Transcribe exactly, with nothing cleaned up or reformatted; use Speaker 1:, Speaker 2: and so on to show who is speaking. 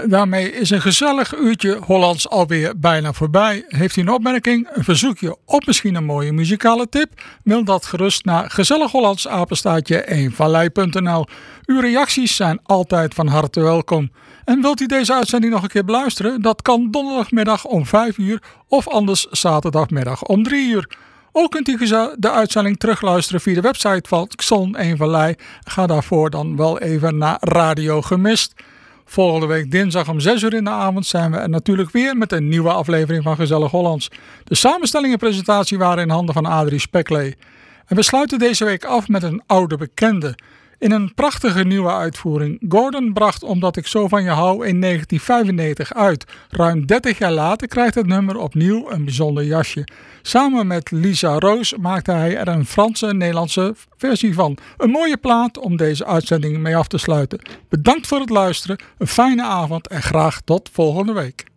Speaker 1: daarmee is een gezellig uurtje Hollands alweer bijna voorbij. Heeft u een opmerking, een verzoekje of misschien een mooie muzikale tip? Mail dat gerust naar gezellighollands apenstaartje eenvallei punt n l. Uw reacties zijn altijd van harte welkom. En wilt u deze uitzending nog een keer beluisteren? Dat kan donderdagmiddag om vijf uur of anders zaterdagmiddag om drie uur. Ook kunt u de uitzending terugluisteren via de website van Xon Eenvallei. Ga daarvoor dan wel even naar Radio Gemist. Volgende week dinsdag om zes uur in de avond zijn we er natuurlijk weer met een nieuwe aflevering van Gezellig Hollands. De samenstelling en presentatie waren in handen van Adrie Speklee. En we sluiten deze week af met een oude bekende. In een prachtige nieuwe uitvoering. Gordon bracht Omdat ik zo van je hou in negentien vijfennegentig uit. Ruim dertig jaar later krijgt het nummer opnieuw een bijzonder jasje. Samen met Lisa Roos maakte hij er een Franse-Nederlandse versie van. Een mooie plaat om deze uitzending mee af te sluiten. Bedankt voor het luisteren, een fijne avond en graag tot volgende week.